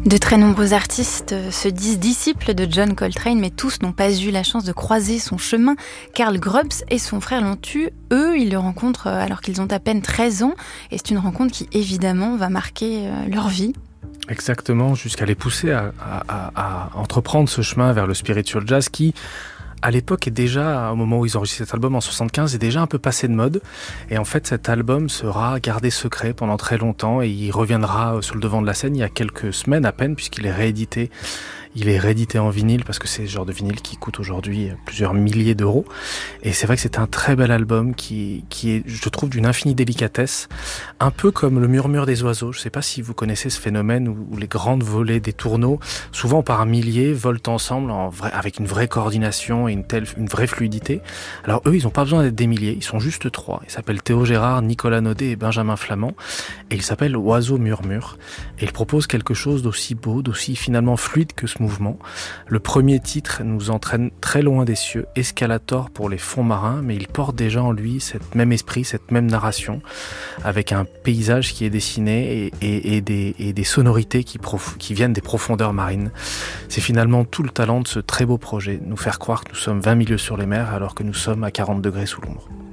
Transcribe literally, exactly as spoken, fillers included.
De très nombreux artistes se disent disciples de John Coltrane, mais tous n'ont pas eu la chance de croiser son chemin. Karl Grubbs et son frère l'ont eu. Eux, ils le rencontrent alors qu'ils ont à peine treize ans. Et c'est une rencontre qui, évidemment, va marquer leur vie. Exactement, jusqu'à les pousser à, à, à, à entreprendre ce chemin vers le spiritual jazz qui, à l'époque, est déjà, au moment où ils enregistrent cet album en soixante-quinze, est déjà un peu passé de mode. Et en fait, cet album sera gardé secret pendant très longtemps et il reviendra sur le devant de la scène il y a quelques semaines à peine, puisqu'il est réédité. Il est réédité en vinyle parce que c'est ce genre de vinyle qui coûte aujourd'hui plusieurs milliers d'euros. Et c'est vrai que c'est un très bel album qui, qui est, je trouve, d'une infinie délicatesse. Un peu comme le murmure des oiseaux. Je ne sais pas si vous connaissez ce phénomène où, où les grandes volées des tourneaux, souvent par milliers, volent ensemble en vrai, avec une vraie coordination et une telle, une vraie fluidité. Alors eux, ils n'ont pas besoin d'être des milliers. Ils sont juste trois. Ils s'appellent Théo Gérard, Nicolas Naudet et Benjamin Flamand. Et ils s'appellent Oiseau Murmure. Et ils proposent quelque chose d'aussi beau, d'aussi finalement fluide que ce mouvement. Le premier titre nous entraîne très loin des cieux, Escalator pour les fonds marins, mais il porte déjà en lui cet même esprit, cette même narration, avec un paysage qui est dessiné et, et, et, des, et des sonorités qui, prof, qui viennent des profondeurs marines. C'est finalement tout le talent de ce très beau projet, nous faire croire que nous sommes vingt milieux sur les mers alors que nous sommes à quarante degrés sous l'ombre.